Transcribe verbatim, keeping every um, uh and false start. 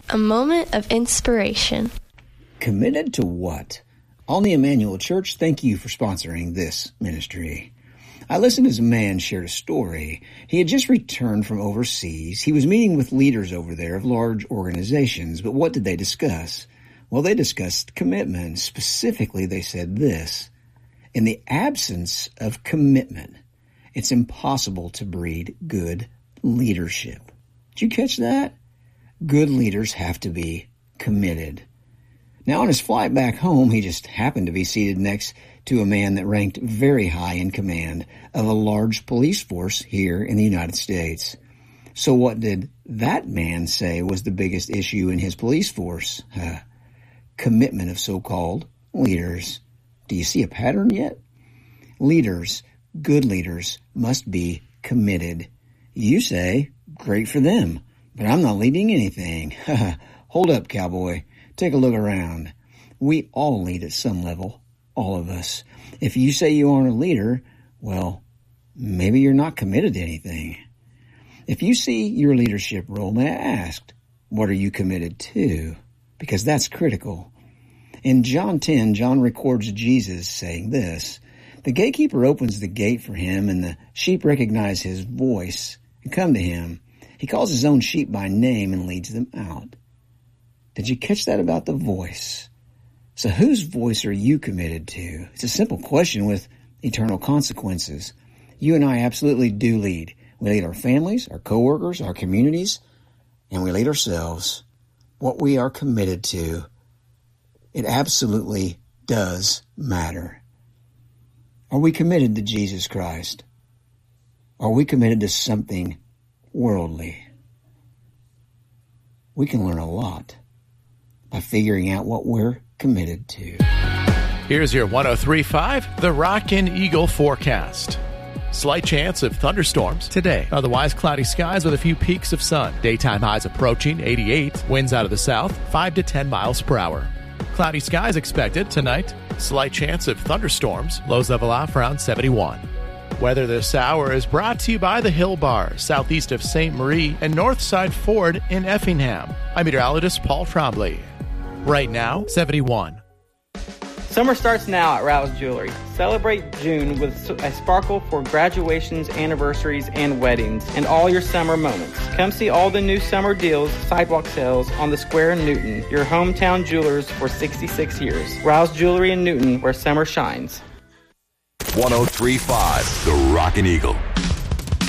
A moment of inspiration. Committed to what? Olney Emmanuel Church, thank you for sponsoring this ministry. I listened as a man shared a story. He had just returned from overseas. He was meeting with leaders over there of large organizations, but what did they discuss? Well, they discussed commitment. Specifically, they said this: in the absence of commitment, it's impossible to breed good leadership. Did you catch that? Good leaders have to be committed. Now, on his flight back home, he just happened to be seated next to a man that ranked very high in command of a large police force here in the United States. So what did that man say was the biggest issue in his police force? Uh, commitment of so-called leaders. Do you see a pattern yet? Leaders, good leaders, must be committed. You say, great for them, but I'm not leading anything. Hold up, cowboy. Take a look around. We all lead at some level, all of us. If you say you aren't a leader, well, maybe you're not committed to anything. If you see your leadership role, may I ask, what are you committed to? Because that's critical. In John ten, John records Jesus saying this: the gatekeeper opens the gate for him, and the sheep recognize his voice and come to him. He calls his own sheep by name and leads them out. Did you catch that about the voice? So whose voice are you committed to? It's a simple question with eternal consequences. You and I absolutely do lead. We lead our families, our coworkers, our communities, and we lead ourselves. What we are committed to, it absolutely does matter. Are we committed to Jesus Christ? Are we committed to something worldly? We can learn a lot by figuring out what we're committed to. Here's your one oh three point five, The Rockin' Eagle forecast. Slight chance of thunderstorms today. Otherwise, cloudy skies with a few peaks of sun. Daytime highs approaching eighty-eight. Winds out of the south, five to ten miles per hour. Cloudy skies expected tonight. Slight chance of thunderstorms. Lows level off around seventy-one. Weather this hour is brought to you by the Hill Bar, southeast of Saint Marie and Northside Ford in Effingham. I'm meteorologist Paul Trombley. Right now, seventy-one. Summer starts now at Rouse Jewelry. Celebrate June with a sparkle for graduations, anniversaries, and weddings, and all your summer moments. Come see all the new summer deals, sidewalk sales on the Square in Newton, your hometown jewelers for sixty-six years. Rouse Jewelry in Newton, where summer shines. one oh three point five, The Rockin' Eagle.